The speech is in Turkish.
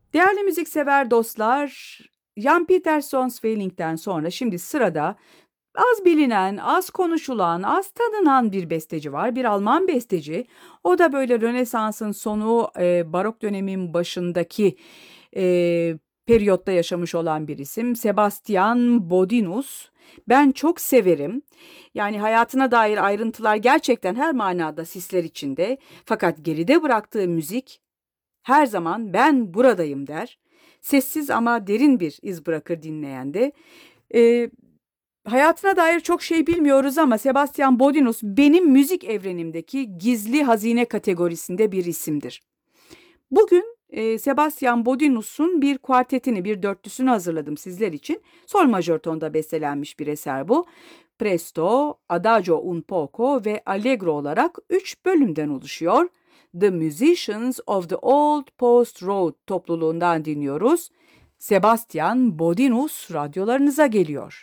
Değerli müziksever dostlar, Jan Peterson Swelling'den sonra şimdi sırada az bilinen, az konuşulan, az tanınan bir besteci var. Bir Alman besteci. O da böyle Rönesans'ın sonu, Barok dönemin başındaki periyotta yaşamış olan bir isim. Sebastian Bodinus. Ben çok severim. Yani hayatına dair ayrıntılar gerçekten her manada sisler içinde. Fakat geride bıraktığı müzik her zaman ben buradayım der. Sessiz ama derin bir iz bırakır dinleyende. Ee, Hayatına dair çok şey bilmiyoruz ama Sebastian Bodinus benim müzik evrenimdeki gizli hazine kategorisinde bir isimdir. Bugün Sebastian Bodinus'un bir kuartetini, bir dörtlüsünü hazırladım sizler için. Sol majör tonda bestelenmiş bir eser bu. Presto, Adagio un poco ve Allegro olarak 3 bölümden oluşuyor. The Musicians of the Old Post Road topluluğundan dinliyoruz. Sebastian Bodinus radyolarınıza geliyor.